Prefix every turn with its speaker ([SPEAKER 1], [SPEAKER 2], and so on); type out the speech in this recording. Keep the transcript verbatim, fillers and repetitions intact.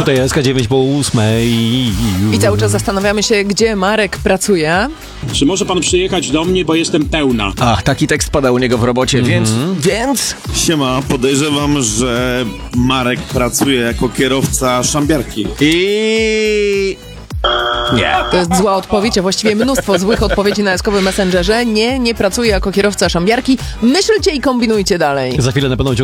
[SPEAKER 1] Tutaj S K dziewięć po ósmej.
[SPEAKER 2] I cały czas zastanawiamy się, gdzie Marek pracuje.
[SPEAKER 3] Czy może pan przyjechać do mnie, bo jestem pełna?
[SPEAKER 4] Ach, taki tekst padał u niego w robocie,
[SPEAKER 1] Mhm.
[SPEAKER 4] więc... Więc...
[SPEAKER 5] Siema, podejrzewam, że Marek pracuje jako kierowca szambiarki.
[SPEAKER 4] I... Nie.
[SPEAKER 2] To jest zła odpowiedź, a właściwie mnóstwo złych odpowiedzi na S K owym Messengerze. Nie, nie pracuje jako kierowca szambiarki. Myślcie i kombinujcie dalej.
[SPEAKER 1] Za chwilę na pewno